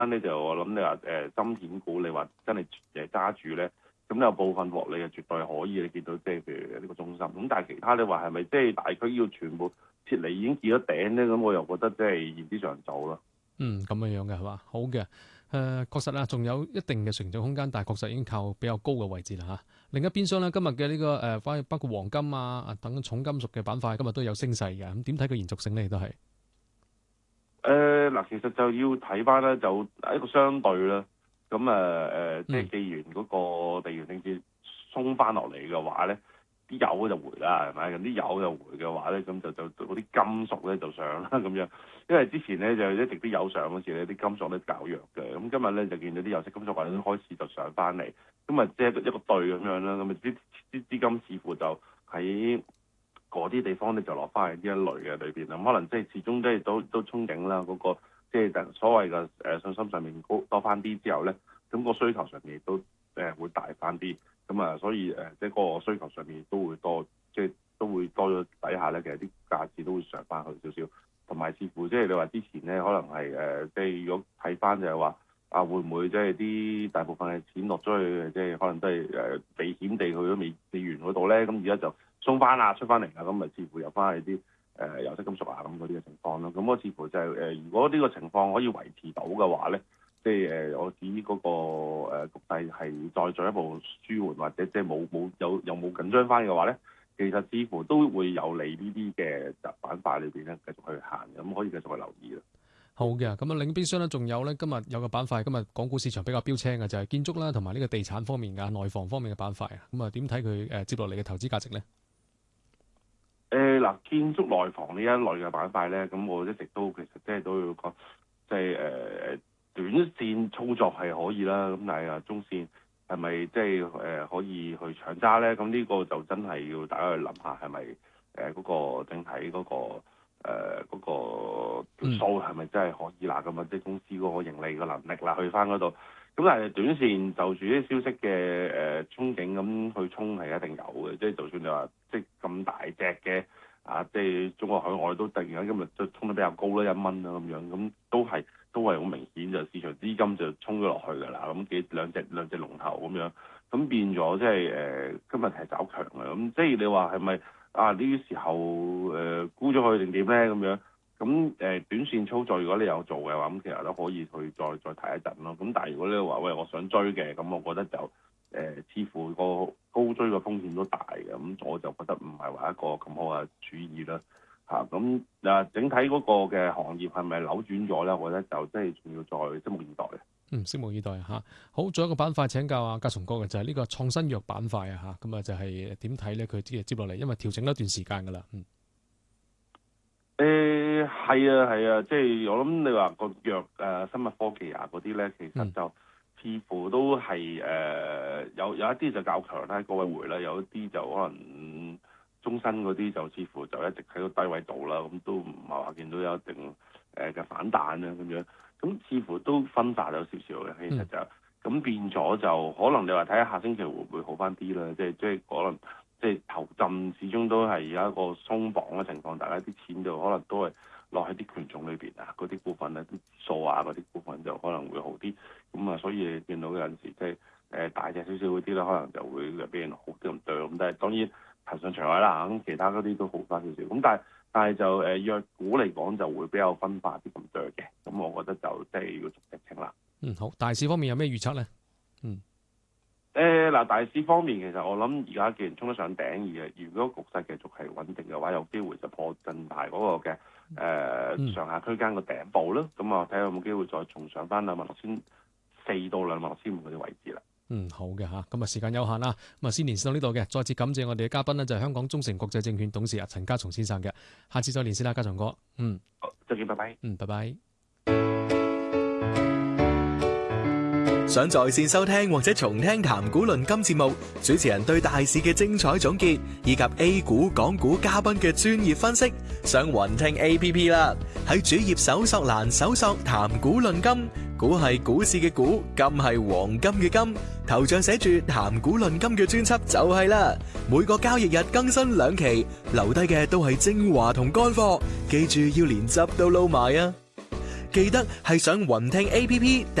咧就我諗你話芯片股，你話真係揸住咧，咁有部分獲利係絕對可以。你見到即係譬如呢個中芯，咁但係其他你話係咪即係大區要全部撤離已經見咗頂咧？咁我又覺得即係言之尚早咯。 咁樣嘅係嘛？好嘅，確實啦，仲有一定嘅成長空間，但係確實已經靠比較高嘅位置啦嚇。另一邊廂咧，今日嘅呢個包括黃金啊等重金屬嘅板塊，今日都有升勢嘅。咁點睇佢延續性咧？亦都係嗱，其實就要睇翻咧，就一個相對啦。咁即係既然嗰個地緣政治鬆翻落嚟嘅話咧，啲油就回啦，係咪？咁啲油就回嘅話咧，咁就嗰啲金屬咧就上啦咁樣。因為之前咧就一直啲油上嗰時咧，啲金屬咧較弱嘅。咁今日咧就見到啲有色金屬或者開始就上翻嚟，咁啊即係一個對咁樣啦。咁啊啲資金似乎就喺嗰啲地方咧就落翻去呢一類嘅裏邊啦。咁可能即係始終都憧憬啦，嗰個即係所謂嘅信心上面多翻啲之後咧，咁個需求上面亦都會大翻啲。咁啊，所以即係個需求上面都會多，即係都會多咗底下咧，其實啲價值都會上翻去少少。同埋似乎即係你話之前咧，可能係即係如果睇翻就係話會唔會即係啲大部分嘅錢落咗去，即係可能都係避險地去咗美元嗰度咧。咁而家就鬆翻啦，出翻嚟啦，咁咪似乎有翻去啲有色金屬啊咁嗰啲嘅情況咯。咁我似乎就係如果呢個情況可以維持到嘅話咧，即係我指嗰個局勢係再進一步舒緩，或者即係冇緊張翻嘅話咧，其實似乎都會有利呢啲嘅板塊裏邊咧繼續去行，咁可以繼續去留意啦。 好嘅，咁啊另一邊廂咧，仲有咧今日有個板塊，今日港股市場比較標青嘅就係建築啦，同埋呢個地產方面嘅內房方面嘅板塊啊。咁啊點睇佢接落嚟嘅投資價值咧？ 嗱，建築內房呢一類嘅板塊咧，咁我一直都其實即係都要講，即係短線操作係可以啦，咁但係中線係咪即係可以去長揸咧？咁呢個就真係要大家去諗下，係咪嗰個整體嗰個數係咪真係可以啦？咁啊，即係公司嗰個盈利嘅能力啦，去翻嗰度。咁但係短線就住啲消息嘅憧憬咁去衝係一定有嘅，即係就算你話即係咁大隻嘅即係中國海外都突然間今日都衝得比較高啦，1蚊啦咁樣，咁都係好明顯就市場資金就衝咗落去㗎啦，咁兩隻龍頭咁樣，咁變咗即係今日係走強嘅，咁即係你話係咪呢啲時候沽咗佢定點咧咁樣？咁短線操作如果你有做嘅話，咁其實都可以去再睇一陣咯。咁但係如果你話喂我想追嘅，咁我覺得就似乎個高追嘅風險都大嘅，咁我就覺得唔係話一個咁好嘅主意啦。咁整體嗰個嘅行業係咪扭轉咗咧？我覺得就即係仲要再拭目以待嘅。 拭目以待嚇。好，仲有一個板塊請教嘉松哥嘅就係呢個創新藥板塊啊嚇。咁啊就係點睇咧？佢接落嚟，因為調整咗一段時間㗎啦。 係啊，即係我諗你話個藥生物科技啊嗰啲咧，其實就似乎都係有一啲就較強啦，高位回啦，有一啲就可能中新嗰啲就似乎就一直喺個低位度啦，咁都唔係話見到有一定嘅反彈啦咁樣，咁似乎都分化咗少少嘅，其實就咁變咗就可能你話睇下下星期會唔會好翻啲啦，即係可能。即係頭陣始終都係有一個鬆綁嘅情況，大家啲錢就可能都係落喺啲權重裏邊啊，嗰啲股份咧啲數啊，嗰啲股份就可能會好啲。咁啊，所以你見到有陣時即係大隻少少嗰啲咧，可能就會俾人好啲咁對。咁但係當然騰上場外啦，咁其他嗰啲都好翻少少。咁但係就藥股嚟講就會比較分化啲咁對嘅。咁我覺得就即係要逐隻清啦。 好，大市方面有咩預測咧？ 大市方面其實我諗而家既然衝得上頂，而如果局勢繼續係穩定嘅話，有機會就破近排嗰個嘅上下區間個頂部啦。咁啊睇下有冇機會再重上翻26,400到26,500嗰啲位置啦。 好嘅嚇，咁啊時間有限啦，咁啊先連線到呢度嘅，再次感謝我哋嘅嘉賓呢，就係香港中誠國際證券董事陳家松先生嘅，下次再連線啦，家松哥。 好，再見，拜拜。 拜拜。 想在線收聽或者重聽談股論金節目，主持人對大市嘅精彩總結，以及 A 股、港股嘉賓嘅專業分析，上雲聽 APP 啦。喺主頁搜索欄搜索談股論金，股係股市嘅股，金係黃金嘅金，頭像寫住談股論金嘅專輯就係啦。每個交易日更新2期，留低嘅都係精華同乾貨，記住要連汁都撈埋啊！ 記得係上雲聽 APP